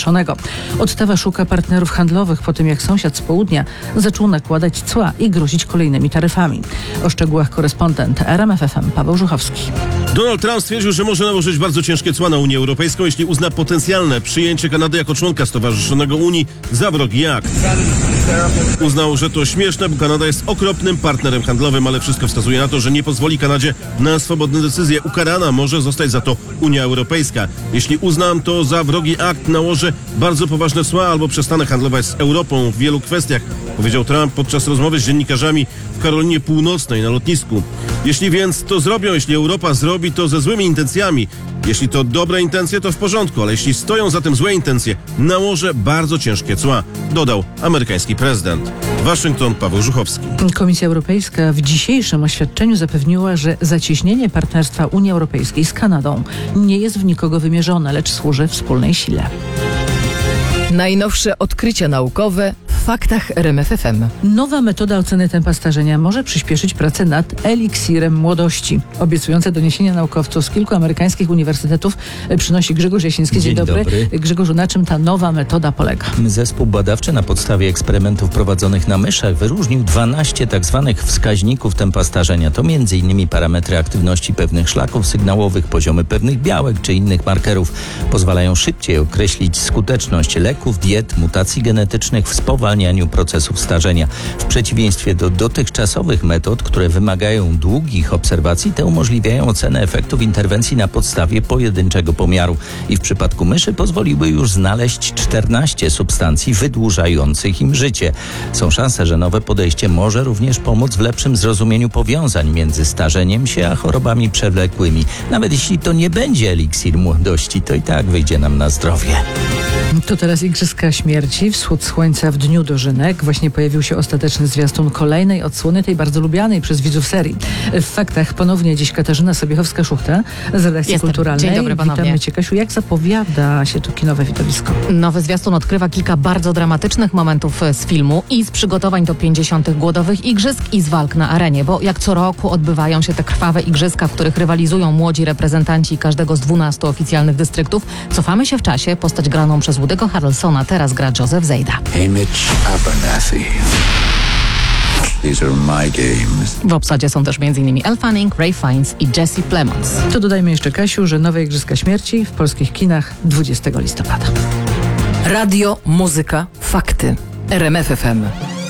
Zrzeszonego. Ottawa szuka partnerów handlowych po tym, jak sąsiad z południa zaczął nakładać cła i grozić kolejnymi taryfami. O szczegółach korespondent RMF FM Paweł Żuchowski. Donald Trump stwierdził, że może nałożyć bardzo ciężkie cła na Unię Europejską, jeśli uzna potencjalne przyjęcie Kanady jako członka Stowarzyszonego Unii za wrogi akt. Uznał, że to śmieszne, bo Kanada jest okropnym partnerem handlowym, ale wszystko wskazuje na to, że nie pozwoli Kanadzie na swobodne decyzje. Ukarana może zostać za to Unia Europejska. Jeśli uznam to za wrogi akt, nałożę bardzo poważne cła albo przestanę handlować z Europą w wielu kwestiach, powiedział Trump podczas rozmowy z dziennikarzami w Karolinie Północnej na lotnisku. Jeśli więc to zrobią, jeśli Europa zrobi to ze złymi intencjami, jeśli to dobre intencje, to w porządku, ale jeśli stoją za tym złe intencje, nałożę bardzo ciężkie cła, dodał amerykański prezydent. Waszyngton, Paweł Żuchowski. Komisja Europejska w dzisiejszym oświadczeniu zapewniła, że zacieśnienie partnerstwa Unii Europejskiej z Kanadą nie jest w nikogo wymierzone, lecz służy wspólnej sile. Najnowsze odkrycia naukowe w faktach RMF FM. Nowa metoda oceny tempa starzenia może przyspieszyć pracę nad eliksirem młodości. Obiecujące doniesienia naukowców z kilku amerykańskich uniwersytetów przynosi Grzegorz Jasiński. Dzień dobry. Grzegorzu, na czym ta nowa metoda polega? Zespół badawczy na podstawie eksperymentów prowadzonych na myszach wyróżnił 12 tzw. wskaźników tempa starzenia. To m.in. parametry aktywności pewnych szlaków sygnałowych, poziomy pewnych białek czy innych markerów. Pozwalają szybciej określić skuteczność leków, diet, mutacji genetycznych w spowalnianiu procesów starzenia. W przeciwieństwie do dotychczasowych metod, które wymagają długich obserwacji, te umożliwiają ocenę efektów interwencji na podstawie pojedynczego pomiaru. I w przypadku myszy pozwoliły już znaleźć 14 substancji wydłużających im życie. Są szanse, że nowe podejście może również pomóc w lepszym zrozumieniu powiązań między starzeniem się a chorobami przewlekłymi. Nawet jeśli to nie będzie eliksir młodości, to i tak wyjdzie nam na zdrowie. To teraz Igrzyska Śmierci, wschód słońca w dniu dożynek. Właśnie pojawił się ostateczny zwiastun kolejnej odsłony tej bardzo lubianej przez widzów serii. W faktach ponownie dziś Katarzyna Sobiechowska-Szuchta z redakcji kulturalnej. Dzień dobry panowie. Witamy Cię, Kasiu. Jak zapowiada się to kinowe widowisko? Nowy zwiastun odkrywa kilka bardzo dramatycznych momentów z filmu i z przygotowań do 50. Głodowych Igrzysk i z walk na arenie, bo jak co roku odbywają się te krwawe igrzyska, w których rywalizują młodzi reprezentanci każdego z 12 oficjalnych dystryktów. Cofamy się w czasie. Postać graną przez Woody'ego Harrelsona teraz gra Joseph Zejda. Hey Mitch Abernathy. These are my games. W obsadzie są też m.in. Elle Fanning, Ray Fiennes i Jesse Plemons. To dodajmy jeszcze, Kasiu, że nowe Igrzyska Śmierci w polskich kinach 20 listopada. Radio, muzyka, fakty. RMF FM.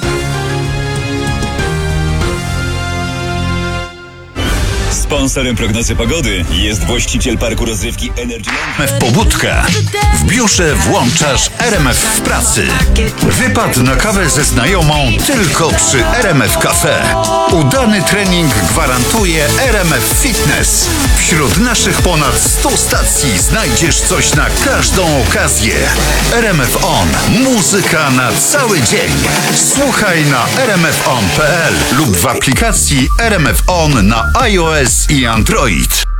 Sponsorem prognozy pogody jest właściciel parku rozrywki Energy W pobudkę. W biurze włączasz RMF w pracy. Wypad na kawę ze znajomą tylko przy RMF Cafe. Udany trening gwarantuje RMF Fitness. Wśród naszych ponad 100 stacji znajdziesz coś na każdą okazję. RMF On. Muzyka na cały dzień. Słuchaj na rmfon.pl lub w aplikacji RMF On na iOS i Android.